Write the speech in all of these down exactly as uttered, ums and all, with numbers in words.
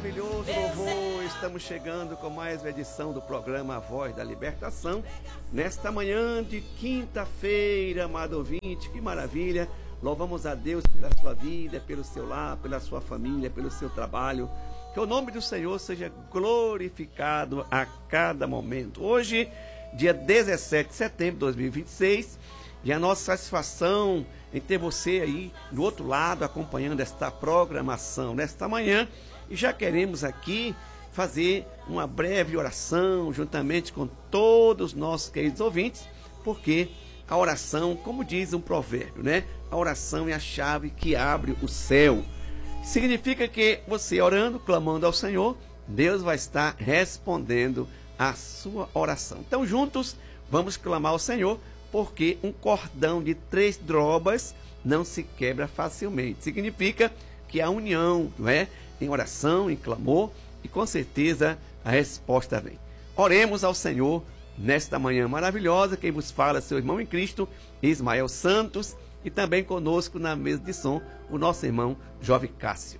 maravilhoso louvor, estamos chegando com mais uma edição do programa A Voz da Libertação, nesta manhã de quinta-feira, amado ouvinte, que maravilha, louvamos a Deus pela sua vida, pelo seu lar, pela sua família, pelo seu trabalho, que o nome do Senhor seja glorificado a cada momento. Hoje, dia dezessete de setembro de dois mil e vinte e seis, e a nossa satisfação em ter você aí do outro lado acompanhando esta programação nesta manhã. E já queremos aqui fazer uma breve oração juntamente com todos os nossos queridos ouvintes, porque a oração, como diz um provérbio, né? A oração é a chave que abre o céu. Significa que você orando, clamando ao Senhor, Deus vai estar respondendo a sua oração. Então juntos vamos clamar ao Senhor, porque um cordão de três dobras não se quebra facilmente. Significa que a união, não é? Em oração, em clamor, e com certeza a resposta vem. Oremos ao Senhor nesta manhã maravilhosa. Quem vos fala é seu irmão em Cristo, Ismael Santos, e também conosco na mesa de som, o nosso irmão Jovem Cássio.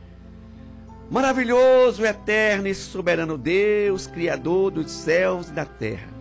Maravilhoso, eterno e soberano Deus, Criador dos céus e da terra.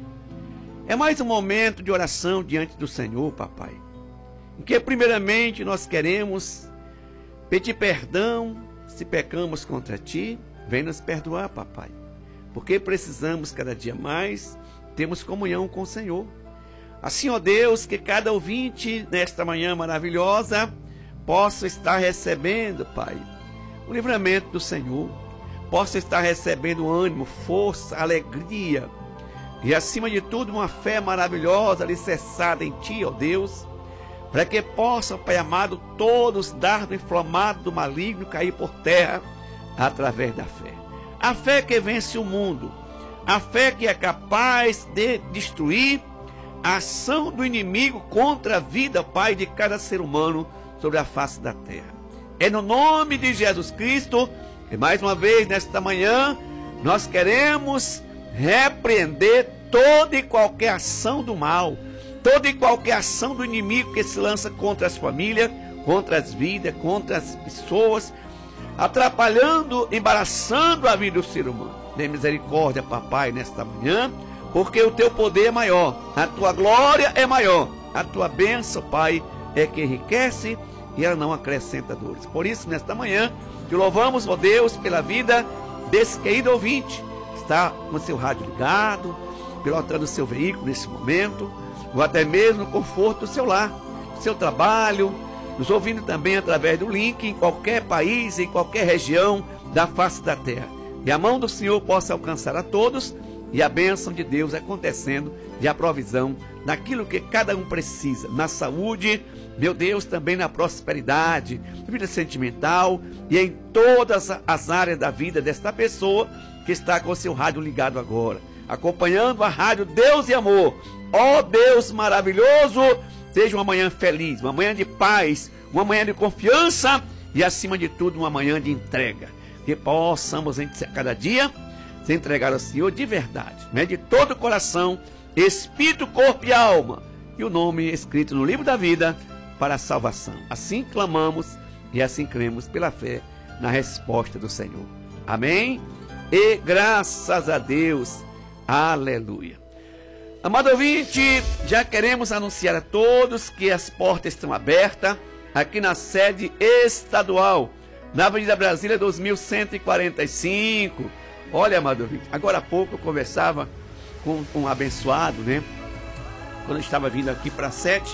É mais um momento de oração diante do Senhor, papai, em que primeiramente nós queremos pedir perdão se pecamos contra ti. Vem nos perdoar, papai, porque precisamos cada dia mais termos comunhão com o Senhor. Assim, ó Deus, que cada ouvinte nesta manhã maravilhosa possa estar recebendo, pai, o livramento do Senhor, possa estar recebendo ânimo, força, alegria, e acima de tudo uma fé maravilhosa alicerçada em ti, ó Deus, para que possam, Pai amado, todos dardos inflamados do maligno cair por terra através da fé. A fé que vence o mundo, a fé que é capaz de destruir a ação do inimigo contra a vida, Pai, de cada ser humano sobre a face da terra. É no nome de Jesus Cristo que mais uma vez nesta manhã nós queremos repreender toda e qualquer ação do mal, toda e qualquer ação do inimigo que se lança contra as famílias, contra as vidas, contra as pessoas, atrapalhando, embaraçando a vida do ser humano. Dê misericórdia, papai, nesta manhã, porque o teu poder é maior, a tua glória é maior, a tua bênção, Pai, é que enriquece e ela não acrescenta dores. Por isso, nesta manhã, te louvamos, ó Deus, pela vida desse querido ouvinte, está com seu rádio ligado, pilotando o seu veículo nesse momento, ou até mesmo no conforto do seu lar, do seu trabalho, nos ouvindo também através do link em qualquer país, em qualquer região da face da terra. E a mão do Senhor possa alcançar a todos e a bênção de Deus acontecendo e a provisão naquilo que cada um precisa, na saúde, meu Deus, também na prosperidade, na vida sentimental e em todas as áreas da vida desta pessoa que está com o seu rádio ligado agora, acompanhando a rádio Deus e Amor. Ó Deus maravilhoso, seja uma manhã feliz, uma manhã de paz, uma manhã de confiança e acima de tudo uma manhã de entrega, que possamos a cada dia se entregar ao Senhor de verdade, né? De todo o coração, espírito, corpo e alma, e o nome escrito no livro da vida para a salvação. Assim clamamos e assim cremos pela fé na resposta do Senhor. Amém? E graças a Deus, aleluia. Amado ouvinte, já queremos anunciar a todos que as portas estão abertas aqui na sede estadual, na Avenida Brasília dois mil cento e quarenta e cinco. Olha, amado ouvinte, agora há pouco eu conversava com um abençoado, né? Quando eu estava vindo aqui para a sede,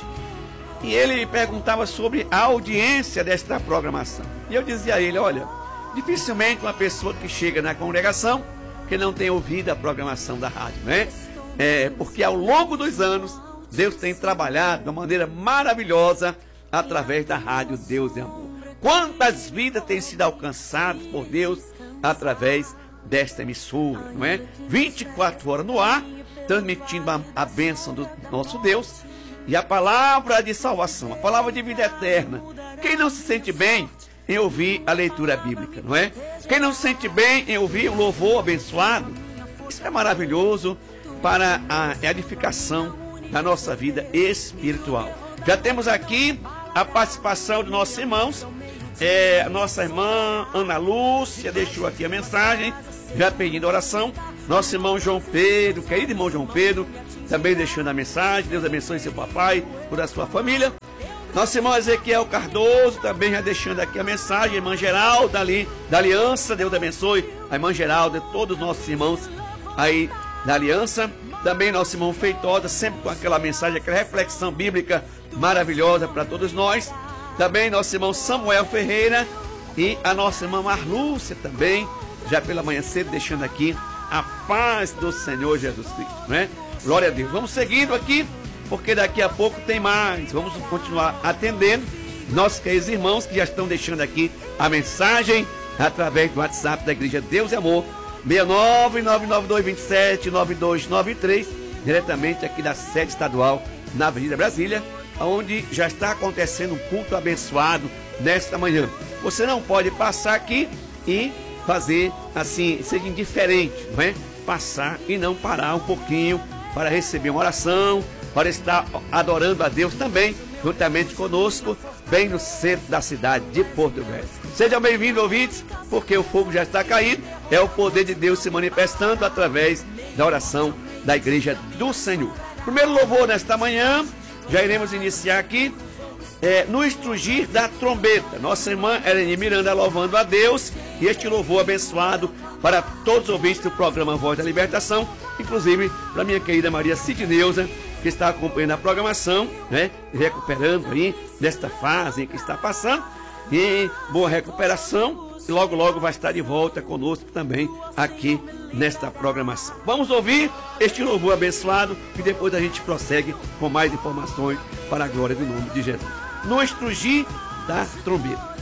e ele me perguntava sobre a audiência desta programação. E eu dizia a ele, olha, dificilmente uma pessoa que chega na congregação que não tem ouvido a programação da rádio, né? É, porque ao longo dos anos, Deus tem trabalhado de uma maneira maravilhosa através da rádio Deus e Amor. Quantas vidas têm sido alcançadas por Deus através desta emissora, não é? vinte e quatro horas no ar, transmitindo a, a bênção do nosso Deus e a palavra de salvação, a palavra de vida eterna. Quem não se sente bem em ouvir a leitura bíblica, não é? Quem não se sente bem em ouvir o louvor abençoado, isso é maravilhoso para a edificação da nossa vida espiritual. Já temos aqui a participação dos nossos irmãos, é, a nossa irmã Ana Lúcia deixou aqui a mensagem, já pedindo oração. Nosso irmão João Pedro, querido irmão João Pedro, também deixando a mensagem. Deus abençoe seu papai, toda a sua família. Nosso irmão Ezequiel Cardoso também já deixando aqui a mensagem. Irmã Geralda da, da Aliança, Deus abençoe a irmã Geralda, todos os nossos irmãos aí da Aliança. Também nosso irmão Feitosa, sempre com aquela mensagem, aquela reflexão bíblica maravilhosa para todos nós. Também nosso irmão Samuel Ferreira e a nossa irmã Marlúcia também, já pela manhã cedo, deixando aqui a paz do Senhor Jesus Cristo, né? Glória a Deus. Vamos seguindo aqui, porque daqui a pouco tem mais. Vamos continuar atendendo nossos queridos irmãos que já estão deixando aqui a mensagem através do WhatsApp da Igreja Deus e Amor, seis nove nove nove dois dois sete nove dois nove três, diretamente aqui da sede estadual na Avenida Brasília, onde já está acontecendo um culto abençoado nesta manhã. Você não pode passar aqui e fazer assim, ser indiferente, não é? Passar e não parar um pouquinho para receber uma oração, para estar adorando a Deus também, juntamente conosco, bem no centro da cidade de Porto Velho. Sejam bem-vindos, ouvintes, porque o fogo já está caindo, é o poder de Deus se manifestando através da oração da Igreja do Senhor. Primeiro louvor nesta manhã, já iremos iniciar aqui, é, no estrugir da trombeta. Nossa irmã Eleni Miranda louvando a Deus, e este louvor abençoado para todos os ouvintes do programa Voz da Libertação, inclusive para minha querida Maria Sidneuza, que está acompanhando a programação, né, recuperando aí desta fase que está passando, e boa recuperação, e logo logo vai estar de volta conosco também aqui nesta programação. Vamos ouvir este louvor abençoado e depois a gente prossegue com mais informações para a glória do nome de Jesus. No estrugir da trombeta.